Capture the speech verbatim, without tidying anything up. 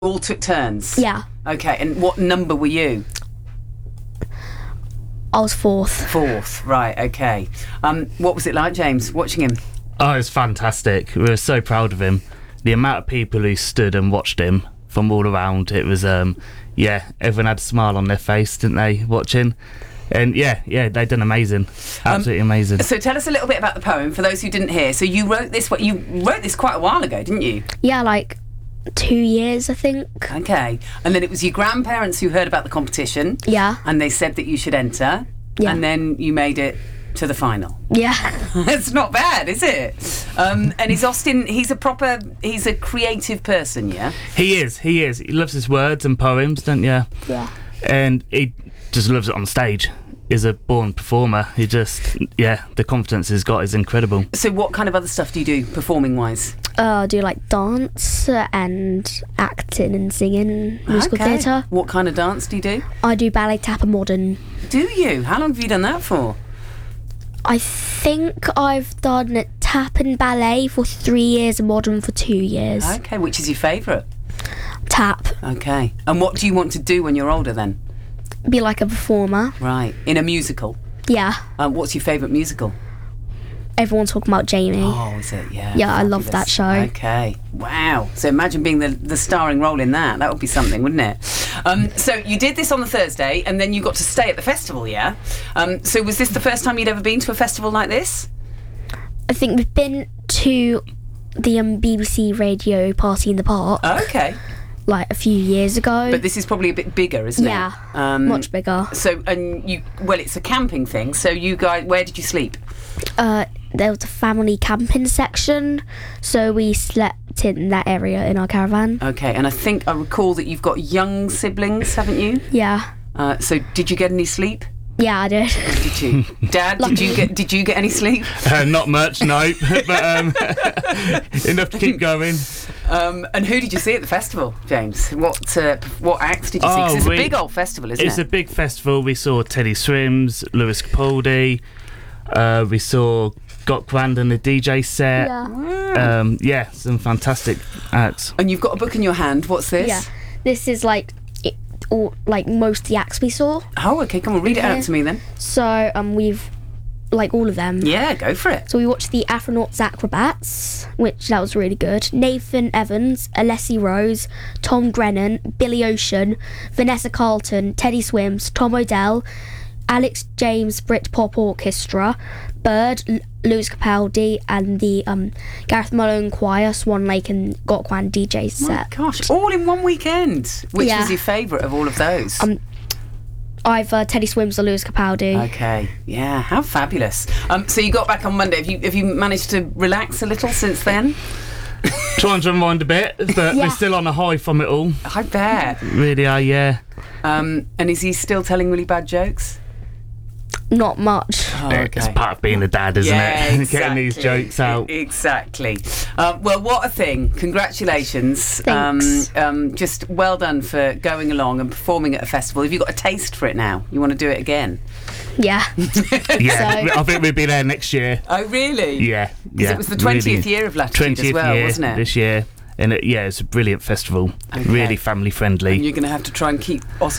All took turns? Yeah. Okay, and what number were you? I was fourth. Fourth, right, okay. Um, what was it like, James, watching him? Oh, it was fantastic. We were so proud of him. The amount of people who stood and watched him from all around, it was, um, yeah, everyone had a smile on their face, didn't they, watching? And yeah, yeah, they done amazing. Absolutely um, amazing. So tell us a little bit about the poem, for those who didn't hear. So you wrote this, what you wrote this quite a while ago, didn't you? Yeah, like two years, I think. Okay. And then it was your grandparents who heard about the competition. Yeah. And they said that you should enter. Yeah. And then you made it to the final. Yeah. It's not bad, is it? Um, and is Austin, he's a proper, he's a creative person, yeah? He is, he is. He loves his words and poems, don't you? Yeah. And he just loves it on stage. He's a born performer. He just, yeah, the confidence he's got is incredible. So what kind of other stuff do you do, performing-wise? Uh, I do like dance and acting and singing, musical Okay. theatre. What kind of dance do you do? I do ballet, tap and modern. Do you? How long have you done that for? I think I've done tap and ballet for three years and modern for two years. Okay, which is your favourite? Tap. Okay. And what do you want to do when you're older then? Be like a performer. Right. In a musical? Yeah. Um, what's your favourite musical? Everyone's talking about Jamie. Oh, is it? Yeah. Yeah, I love fabulous. that show. Okay. Wow. So imagine being the, the starring role in that. That would be something, wouldn't it? Um, so you did this on the Thursday and then you got to stay at the festival, yeah? Um, so was this the first time you'd ever been to a festival like this? I think we've been to the um, B B C Radio Party in the Park Oh, okay. like a few years ago. But this is probably a bit bigger, isn't yeah, it? Um, much bigger. So, and you, well, it's a camping thing. So you guys, where did you sleep? Uh, there was a family camping section, so we slept in that area in our caravan. Okay, and I think I recall that you've got young siblings, haven't you? Yeah. Uh, so did you get any sleep? Yeah, I did. Did you, Dad? Did you get? Did you get any sleep? Uh, not much, no, but um, enough to keep going. Um, and who did you see at the festival, James? What uh, what acts did you see? 'Cause Oh, it's we- a big old festival, isn't It's it? a big festival. We saw Teddy Swims, Lewis Capaldi. Uh, we saw Got Grand and the D J set. Yeah. Um, yeah, some fantastic acts. And you've got a book in your hand. What's this? Yeah. This is like it, all like most of the acts we saw. Oh, okay. Come on, read it out Yeah. to me then. So um, we've like all of them. Yeah, go for it. So we watched the Astronauts Acrobats, which that was really good. Nathan Evans, Alessi Rose, Tom Grennan, Billy Ocean, Vanessa Carlton, Teddy Swims, Tom Odell, Alex James Britpop Orchestra, Bird, L- Lewis Capaldi, and the um, Gareth Malone Choir, Swan Lake and Gokwan D J My set. gosh, all in one weekend. Which Yeah. was your favourite of all of those? Um, Either Teddy Swims or Lewis Capaldi. Okay, yeah, how fabulous. Um, so you got back on Monday. Have you have you managed to relax a little since then? Trying to unwind a bit, but Yeah. we're still on a high from it all. I bet. Really are, yeah. Um, and is he still telling really bad jokes? Not much. Oh, It's part of being a dad, isn't yeah, it? exactly. Getting these jokes out. Exactly. Um, well, what a thing. Congratulations. Thanks. Um, um, just well done for going along and performing at a festival. Have you got a taste for it now? You want to do it again? Yeah. Yeah, So- I think we'll be there next year. Oh, really? Yeah, Because yeah. it was the twentieth really. year of Latitude twentieth as well, year wasn't it? this year. And it, yeah, it's a brilliant festival. Okay. Really family friendly. And you're going to have to try and keep Austin